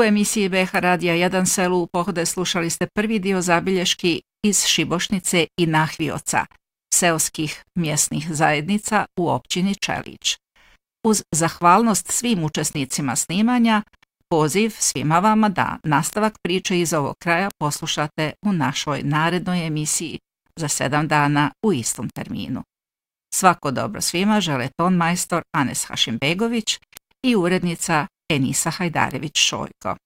U emisiji BH Radija 1 selu u pohode slušali ste prvi dio zabilješki iz Šibošnice i Nahvioca, seoskih mjesnih zajednica u općini Čelić. Uz zahvalnost svim učesnicima snimanja, poziv svima vama da nastavak priče iz ovog kraja poslušate u našoj narednoj emisiji za 7 dana u istom terminu. Svako dobro svima žele ton majstor Anes Hašimbegović i urednica Enisa Hajdarević-Šojko.